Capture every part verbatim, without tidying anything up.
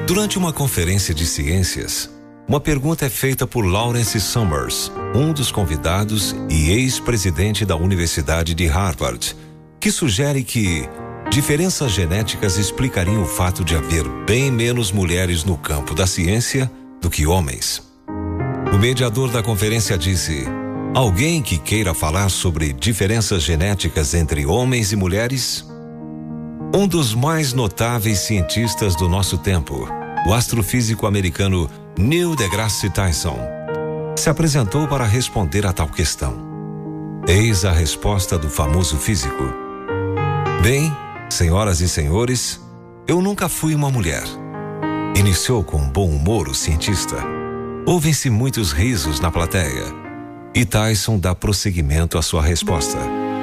Durante uma conferência de ciências, uma pergunta é feita por Lawrence Summers, um dos convidados e ex-presidente da Universidade de Harvard, que sugere que diferenças genéticas explicariam o fato de haver bem menos mulheres no campo da ciência do que homens. O mediador da conferência disse: alguém que queira falar sobre diferenças genéticas entre homens e mulheres? Um dos mais notáveis cientistas do nosso tempo, o astrofísico americano Neil deGrasse Tyson, se apresentou para responder a tal questão. Eis a resposta do famoso físico: bem, senhoras e senhores, eu nunca fui uma mulher. Iniciou com bom humor o cientista. Ouvem-se muitos risos na plateia. E Tyson dá prosseguimento à sua resposta.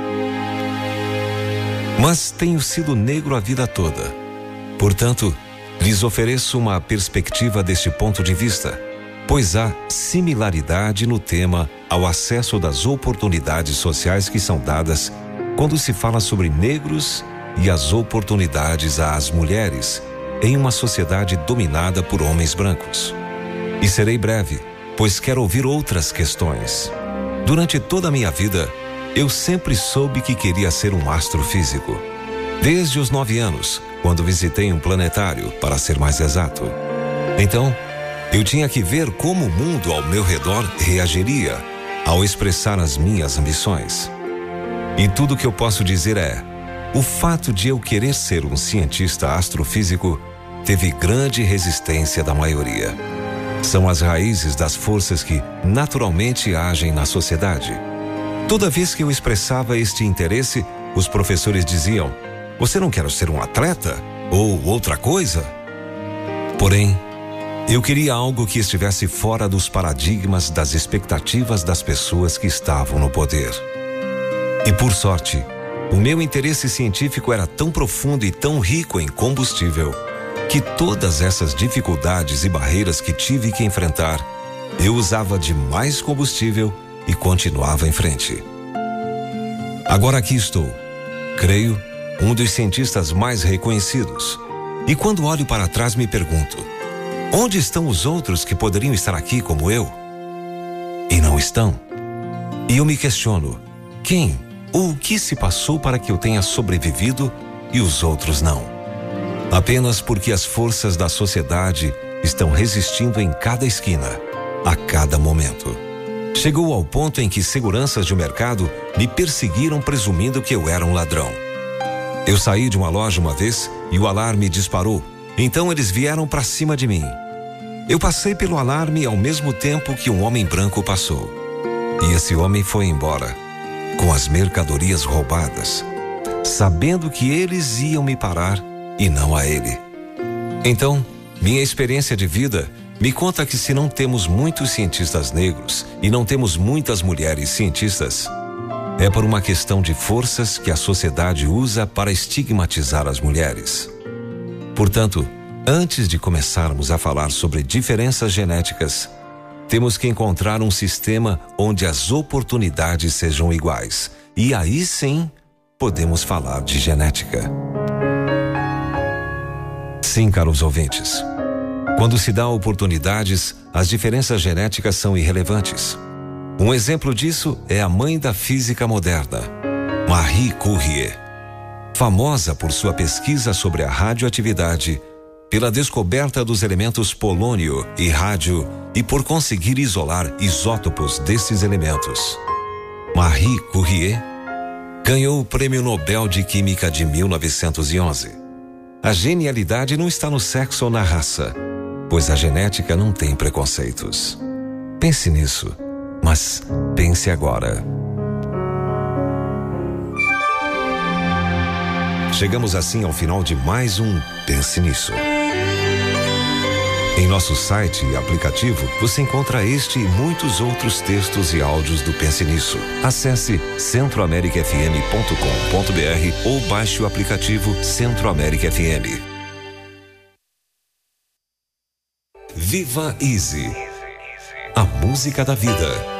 Mas tenho sido negro a vida toda. Portanto, lhes ofereço uma perspectiva deste ponto de vista, pois há similaridade no tema ao acesso das oportunidades sociais que são dadas quando se fala sobre negros e as oportunidades às mulheres em uma sociedade dominada por homens brancos. E serei breve, pois quero ouvir outras questões. Durante toda a minha vida, eu sempre soube que queria ser um astrofísico. Desde os nove anos, quando visitei um planetário, para ser mais exato. Então, eu tinha que ver como o mundo ao meu redor reagiria ao expressar as minhas ambições. E tudo que eu posso dizer é: o fato de eu querer ser um cientista astrofísico teve grande resistência da maioria. São as raízes das forças que naturalmente agem na sociedade. Toda vez que eu expressava este interesse, os professores diziam: você não quer ser um atleta? Ou outra coisa? Porém, eu queria algo que estivesse fora dos paradigmas das expectativas das pessoas que estavam no poder. E por sorte, o meu interesse científico era tão profundo e tão rico em combustível que todas essas dificuldades e barreiras que tive que enfrentar, eu usava de mais combustível e continuava em frente. Agora aqui estou, creio, um dos cientistas mais reconhecidos. E quando olho para trás me pergunto: onde estão os outros que poderiam estar aqui como eu? E não estão. E eu me questiono: quem ou o que se passou para que eu tenha sobrevivido e os outros não? Apenas porque as forças da sociedade estão resistindo em cada esquina, a cada momento. Chegou ao ponto em que seguranças de mercado me perseguiram presumindo que eu era um ladrão. Eu saí de uma loja uma vez e o alarme disparou, então eles vieram para cima de mim. Eu passei pelo alarme ao mesmo tempo que um homem branco passou. E esse homem foi embora, com as mercadorias roubadas, sabendo que eles iam me parar e não a ele. Então, minha experiência de vida me conta que se não temos muitos cientistas negros e não temos muitas mulheres cientistas, é por uma questão de forças que a sociedade usa para estigmatizar as mulheres. Portanto, antes de começarmos a falar sobre diferenças genéticas, temos que encontrar um sistema onde as oportunidades sejam iguais. E aí sim, podemos falar de genética. Sim, caros ouvintes. Quando se dá oportunidades, as diferenças genéticas são irrelevantes. Um exemplo disso é a mãe da física moderna, Marie Curie. Famosa por sua pesquisa sobre a radioatividade, pela descoberta dos elementos polônio e rádio e por conseguir isolar isótopos desses elementos. Marie Curie ganhou o Prêmio Nobel de Química de mil novecentos e onze. A genialidade não está no sexo ou na raça, pois a genética não tem preconceitos. Pense nisso, mas pense agora. Chegamos assim ao final de mais um Pense Nisso. Em nosso site e aplicativo, você encontra este e muitos outros textos e áudios do Pense Nisso. Acesse centro america f m ponto com ponto b r ou baixe o aplicativo Centro América F M. Viva Easy, a música da vida.